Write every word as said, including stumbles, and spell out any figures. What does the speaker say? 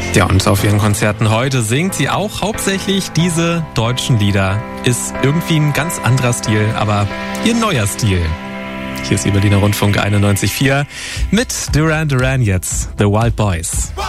Ja, und auf ihren Konzerten heute singt sie auch hauptsächlich diese deutschen Lieder. Ist irgendwie ein ganz anderer Stil, aber ihr neuer Stil. Hier ist ihr Berliner Rundfunk einundneunzig Komma vier mit Duran Duran jetzt, The Wild Boys.